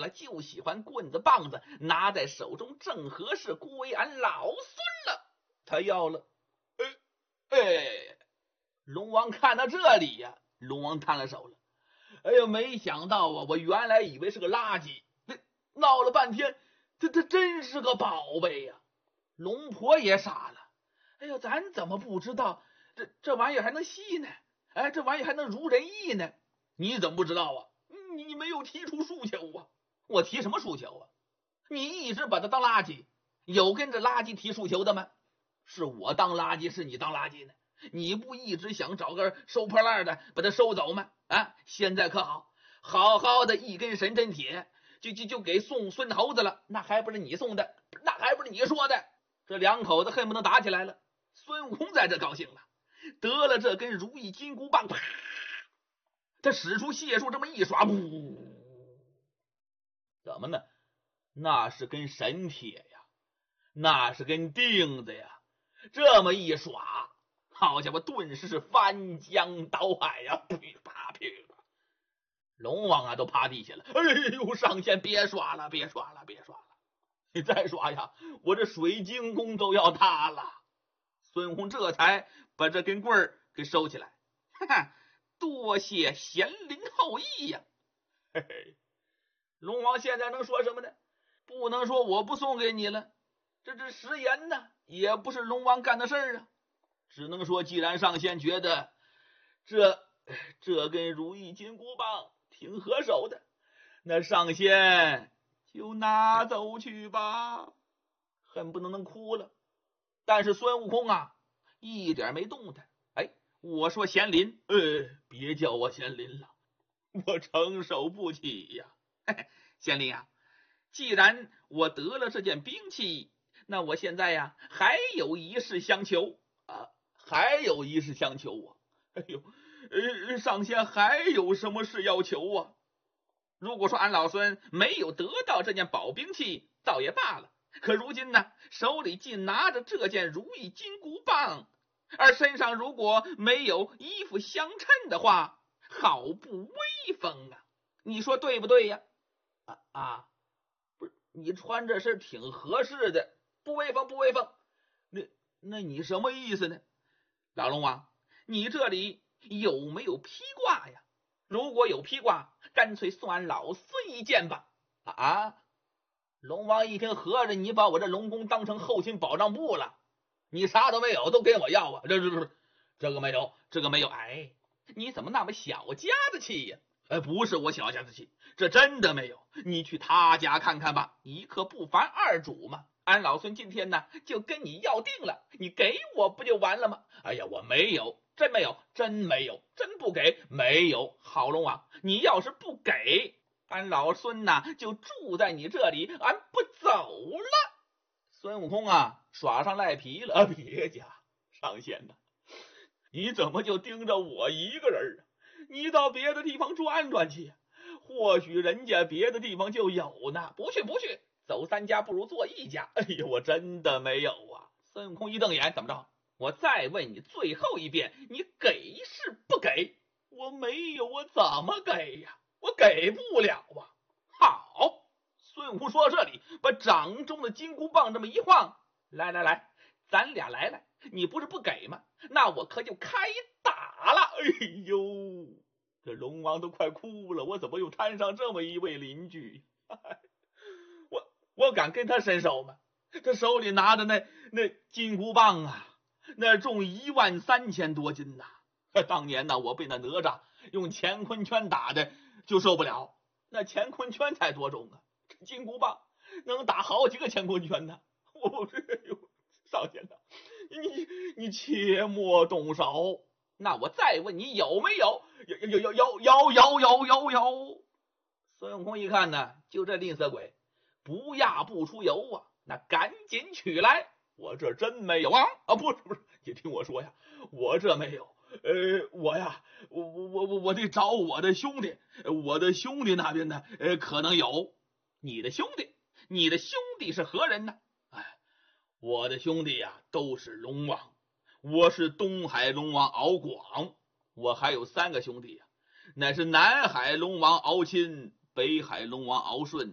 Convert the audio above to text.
了，就喜欢棍子棒子，拿在手中正合适归俺老孙了。他要了。龙王看到这里呀，龙王摊了手了。哎呀，没想到啊，我原来以为是个垃圾，闹了半天，这真是个宝贝呀！龙婆也傻了。哎呦，咱怎么不知道这玩意儿还能吸呢？哎，这玩意儿还能如人意呢？你怎么不知道啊？你没有提出诉求啊！我提什么诉求啊？你一直把它当垃圾，有跟着垃圾提诉求的吗？是我当垃圾，是你当垃圾呢？你不一直想找个收破烂的把它收走吗？啊，现在可好，好好的一根神针铁就给送孙猴子了，那还不是你送的，那还不是你说的？这两口子恨不能打起来了。孙悟空在这高兴了，得了这根如意金箍棒，啪，他使出解数这么一耍，怎么呢？那是根神铁呀，那是根钉子呀，这么一耍，好家伙，顿时是翻江倒海呀！噼啪噼啪，龙王啊都趴地下了。哎呦，上仙别耍了，别耍了，别耍了！你再耍呀，我这水晶宫都要塌了。孙悟空这才把这根棍儿给收起来。哈哈，多谢贤灵厚意呀！嘿嘿，龙王现在能说什么呢？不能说我不送给你了，这食言呢，也不是龙王干的事儿啊。只能说，既然上仙觉得这根如意金箍棒挺合手的，那上仙就拿走去吧。恨不能哭了。但是孙悟空啊，一点没动弹。哎，我说贤林，别叫我贤林了，我承受不起呀。嘿嘿，贤林啊，既然我得了这件兵器，那我现在呀还有一事相求啊，还有一事相求啊。哎呦，上仙还有什么事要求啊？如果说俺老孙没有得到这件宝兵器，倒也罢了。可如今呢，手里既拿着这件如意金箍棒，而身上如果没有衣服相衬的话，好不威风啊！你说对不对呀？不是，你穿这身挺合适的，不威风不威风。那你什么意思呢？老龙王，你这里有没有披挂呀？如果有披挂，干脆送俺老孙一件吧。龙王一听，合着你把我这龙宫当成后勤保障部了？你啥都没有，都跟我要啊？这个没有，这个没有。哎，你怎么那么小家子气呀？不是我小家子气，这真的没有。你去他家看看吧，一刻不烦二主嘛。俺老孙今天呢就跟你要定了，你给我不就完了吗？哎呀，我没有，真没有，真没有，真不给，没有。好龙王，你要是不给，俺老孙呐就住在你这里，俺不走了。孙悟空啊耍上赖皮了。别家上仙呐，你怎么就盯着我一个人啊？你到别的地方转转去，或许人家别的地方就有呢。不去不去，走三家不如做一家。哎呦，我真的没有啊！孙悟空一瞪眼，怎么着？我再问你最后一遍，你给是不给？我没有，我怎么给呀？我给不了啊！好，孙悟空说到这里，把掌中的金箍棒这么一晃，来，咱俩来，你不是不给吗？那我可就开打了。哎呦，这龙王都快哭了，我怎么又摊上这么一位邻居？我敢跟他伸手吗？他手里拿着那金箍棒啊，那重13000多斤呐！当年呢，我被那哪吒用乾坤圈打的就受不了，那乾坤圈才多重啊，这金箍棒能打好几个乾坤圈呢！少仙呐，你切莫动手。那我再问你有没有？有。孙悟空一看呢，就这吝啬鬼，不压不出油啊！那赶紧取来。我这真没有啊！不是，你听我说呀，我这没有。我得找我的兄弟，我的兄弟那边呢，可能有。你的兄弟是何人呢？我的兄弟呀，都是龙王。我是东海龙王敖广，我还有3个兄弟呀，乃是南海龙王敖钦、北海龙王敖顺、